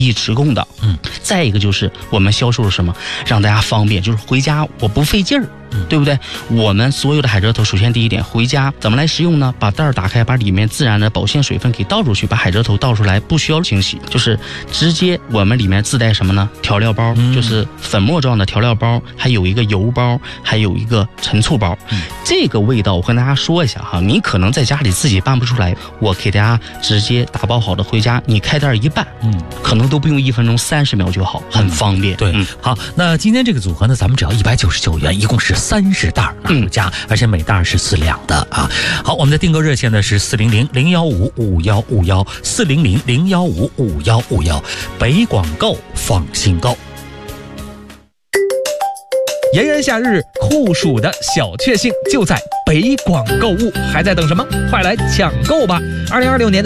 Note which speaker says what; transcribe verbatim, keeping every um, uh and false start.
Speaker 1: 一直供的。嗯，再一个就是我们销售是什么，让大家方便，就是回家我不费劲儿。嗯，对不对？我们所有的海蜇头，首先第一点，回家怎么来食用呢？把袋儿打开，把里面自然的保鲜水分给倒出去，把海蜇头倒出来，不需要清洗，就是直接我们里面自带什么呢？调料包，嗯、就是粉末状的调料包，还有一个油包，还有一个陈醋包。嗯，这个味道我跟大家说一下哈，你可能在家里自己拌不出来，我给大家直接打包好的回家，你开袋一拌，嗯，可能都不用一分钟，三十秒就好，很方便。
Speaker 2: 对，嗯，好，那今天这个组合呢，咱们只要一百九十九元，一共是三十袋拿回家，嗯、而且每袋是四两的啊。好，我们的订购热线呢是四零零零幺五五幺五幺四零零零幺五五幺五幺，北广购放心购。
Speaker 3: 炎炎夏日，酷暑的小确幸就在北广购物，还在等什么？快来抢购吧！二零二六年的